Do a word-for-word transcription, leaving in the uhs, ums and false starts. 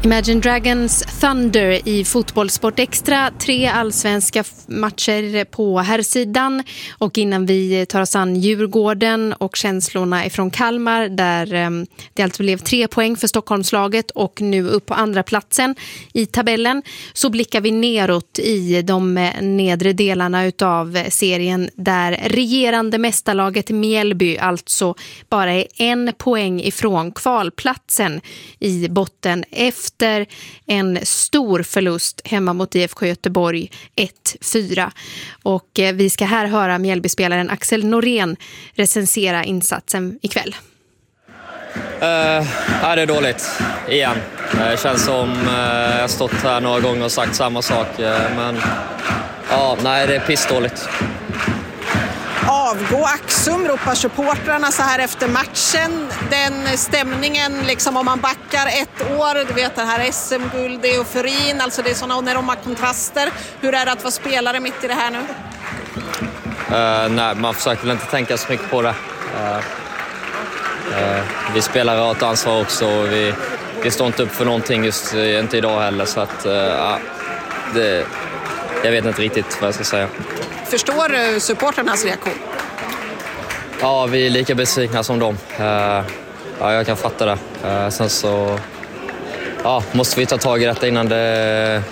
Imagine Dragons Thunder i Fotbollssport Extra. Tre allsvenska matcher på herrsidan. Och innan vi tar oss an Djurgården och känslorna ifrån Kalmar, där eh, det alltså blev tre poäng för Stockholmslaget och nu upp på andra platsen i tabellen, så blickar vi neråt i de nedre delarna utav serien, där regerande mästarlaget Mjällby alltså bara är en poäng ifrån kvalplatsen i botten efter efter en stor förlust hemma mot I F K Göteborg ett fyra. Och eh, vi ska här höra Mjällby-spelaren Axel Norén recensera insatsen ikväll. Uh, ja, det är dåligt igen. Det känns som uh, jag har stått här några gånger och sagt samma sak. Uh, men ja, nej, det är pissdåligt. Avgå Axum, ropar supportrarna så här efter matchen. Den stämningen, liksom om man backar ett år, du vet det här S M-guld, det är euforin, alltså det är sådana enorma kontraster. Hur är det att vara spelare mitt i det här nu? Uh, nej, man försöker väl inte tänka så mycket på det. Uh, uh, vi spelar rakt ansvar också och vi, vi står inte upp för någonting just uh, inte idag heller, så att uh, det, jag vet inte riktigt vad jag ska säga. Förstår du supporternas reaktion? Ja, vi är lika besvikna som dem. Uh, ja, jag kan fatta det. Uh, sen så ja, måste vi ta tag i detta innan det